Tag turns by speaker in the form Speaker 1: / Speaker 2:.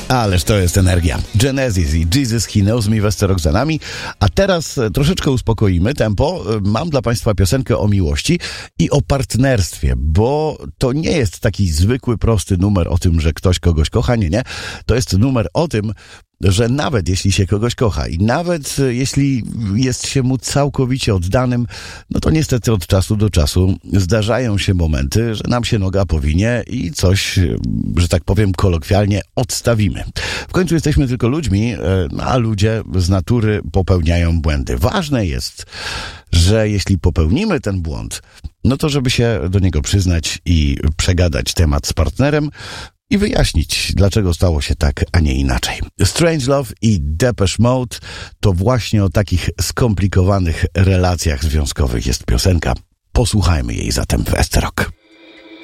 Speaker 1: Ależ to jest energia. Genesis i Jesus He Knows Me, Westerok za nami. A teraz troszeczkę uspokoimy tempo. Mam dla Państwa piosenkę o miłości i o partnerstwie, bo to nie jest taki zwykły, prosty numer o tym, że ktoś kogoś kocha. Nie. To jest numer o tym, że nawet jeśli się kogoś kocha i nawet jeśli jest się mu całkowicie oddanym, no to niestety od czasu do czasu zdarzają się momenty, że nam się noga powinie i coś, że tak powiem kolokwialnie, odstawimy. W końcu jesteśmy tylko ludźmi, a ludzie z natury popełniają błędy. Ważne jest, że jeśli popełnimy ten błąd, no to żeby się do niego przyznać i przegadać temat z partnerem, i wyjaśnić, dlaczego stało się tak, a nie inaczej. Strangelove i Depeche Mode to właśnie o takich skomplikowanych relacjach związkowych jest piosenka. Posłuchajmy jej zatem w Westerok.